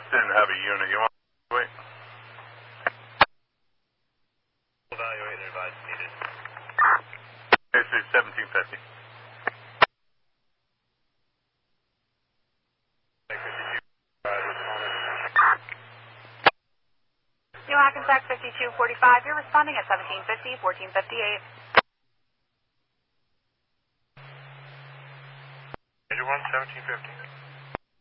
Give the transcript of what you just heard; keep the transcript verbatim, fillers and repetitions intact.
Didn't have a unit. You want to wait? Evaluate and advise needed. This is seventeen fifty. New Hackensack fifty-two forty-five, you're responding at seventeen fifty, fourteen fifty-eight. Major one, seventeen fifty.